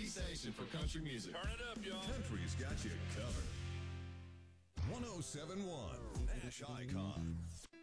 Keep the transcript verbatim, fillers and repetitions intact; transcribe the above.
the station for country music. Turn it up, y'all. Country's got you covered. one oh seven point one Nash Icon.